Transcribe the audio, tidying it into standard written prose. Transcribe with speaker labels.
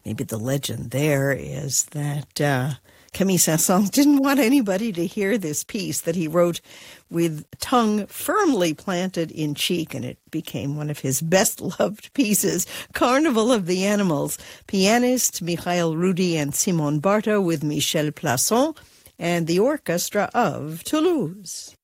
Speaker 1: Maybe the legend there is that Camille Saint-Saëns didn't want anybody to hear this piece that he wrote with tongue firmly planted in cheek, and it became one of his best-loved pieces, Carnival of the Animals. Pianist Michael Rudy and Simone Barta with Michel Plasson and the Orchestra of Toulouse.